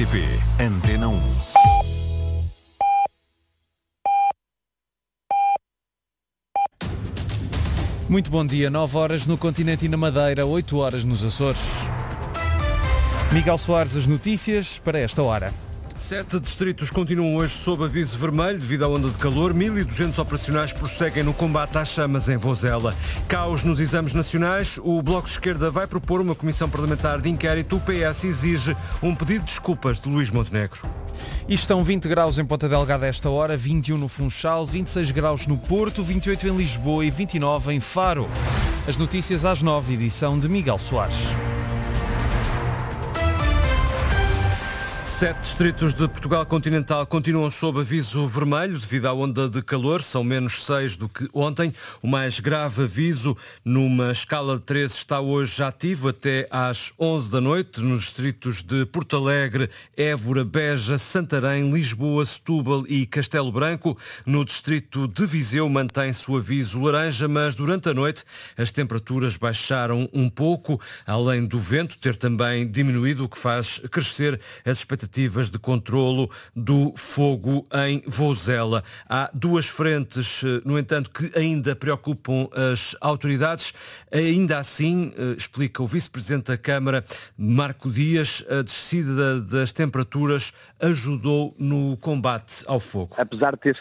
RTP Antena 1. Muito bom dia, 9 horas no continente e na Madeira, 8 horas nos Açores. Miguel Soares, as notícias para esta hora. 7 distritos continuam hoje sob aviso vermelho devido à onda de calor. 1.200 operacionais prosseguem no combate às chamas em Vozela. Caos nos exames nacionais. O Bloco de Esquerda vai propor uma comissão parlamentar de inquérito. O PS exige um pedido de desculpas de Luís Montenegro. E estão 20 graus em Ponta Delgada a esta hora, 21 no Funchal, 26 graus no Porto, 28 em Lisboa e 29 em Faro. As notícias às 9, edição de Miguel Soares. 7 distritos de Portugal continental continuam sob aviso vermelho devido à onda de calor. São menos 6 do que ontem. O mais grave aviso, numa escala de 13, está hoje ativo até às 11 da noite nos distritos de Porto Alegre, Évora, Beja, Santarém, Lisboa, Setúbal e Castelo Branco. No distrito de Viseu mantém-se o aviso laranja, mas durante a noite as temperaturas baixaram um pouco, além do vento ter também diminuído, o que faz crescer as expectativas de controlo do fogo em Vozela. Há duas frentes, no entanto, que ainda preocupam as autoridades. Ainda assim, explica o vice-presidente da Câmara, Marco Dias, a descida das temperaturas ajudou no combate ao fogo. Apesar de ter